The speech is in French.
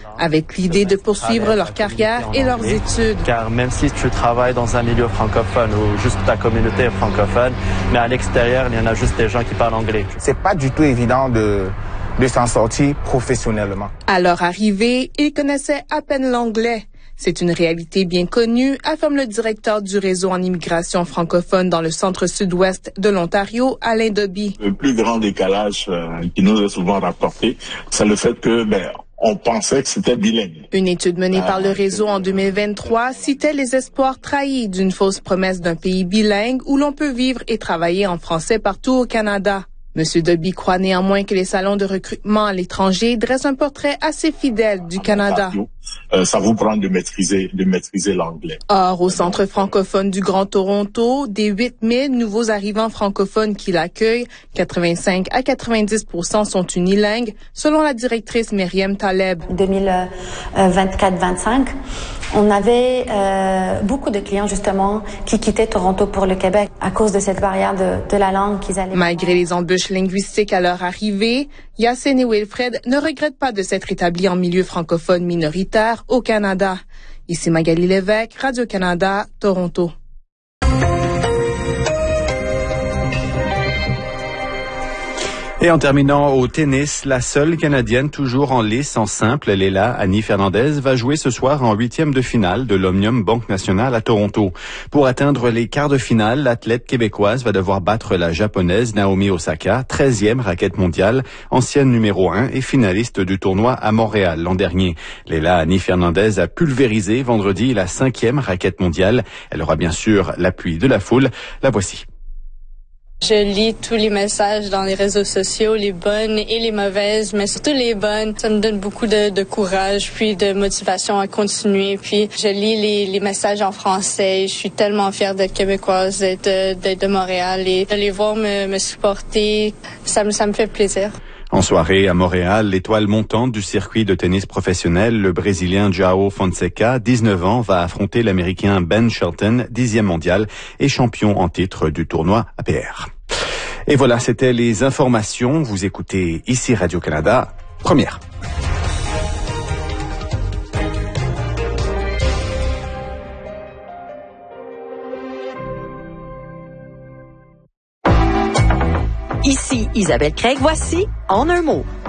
avec l'idée de poursuivre leur carrière et leurs études. Car même si tu travailles dans un milieu francophone ou juste ta communauté est francophone, mais à l'extérieur, il y en a juste des gens qui parlent anglais. C'est pas du tout évident de s'en sortir professionnellement. À leur arrivée, ils connaissaient à peine l'anglais. C'est une réalité bien connue, affirme le directeur du réseau en immigration francophone dans le centre-sud-ouest de l'Ontario, Alain Doby. Le plus grand décalage qui nous est souvent rapporté, c'est le fait que on pensait que c'était bilingue. Une étude menée par le réseau en 2023 citait les espoirs trahis d'une fausse promesse d'un pays bilingue où l'on peut vivre et travailler en français partout au Canada. Monsieur Doby croit néanmoins que les salons de recrutement à l'étranger dressent un portrait assez fidèle du Canada. Ça vous prend de maîtriser l'anglais. Or, au Centre francophone du Grand Toronto, des 8 000 nouveaux arrivants francophones qui l'accueillent, 85 à 90% sont unilingues, selon la directrice Myriam Taleb. 2024-25, on avait beaucoup de clients justement qui quittaient Toronto pour le Québec à cause de cette barrière de la langue qu'ils allaient. Malgré les embûches linguistiques à leur arrivée, Yacine et Wilfred ne regrettent pas de s'être établis en milieu francophone minoritaire au Canada. Ici Magali Lévesque, Radio-Canada, Toronto. Et en terminant au tennis, la seule Canadienne toujours en lice en simple, Leila Annie Fernandez, va jouer ce soir en 8e de finale de l'Omnium Banque Nationale à Toronto. Pour atteindre les quarts de finale, l'athlète québécoise va devoir battre la japonaise Naomi Osaka, 13e raquette mondiale, ancienne numéro 1 et finaliste du tournoi à Montréal l'an dernier. Leila Annie Fernandez a pulvérisé vendredi la 5e raquette mondiale. Elle aura bien sûr l'appui de la foule. La voici. Je lis tous les messages dans les réseaux sociaux, les bonnes et les mauvaises, mais surtout les bonnes. Ça me donne beaucoup de courage, puis de motivation à continuer. Puis je lis les messages en français. Je suis tellement fière d'être québécoise, d'être de Montréal et de les voir me supporter. Ça me fait plaisir. En soirée à Montréal, l'étoile montante du circuit de tennis professionnel, le Brésilien João Fonseca, 19 ans, va affronter l'Américain Ben Shelton, 10e mondial et champion en titre du tournoi APR. Et voilà, c'était les informations. Vous écoutez ici Radio-Canada, première. Ici Isabelle Craig, voici En un mot.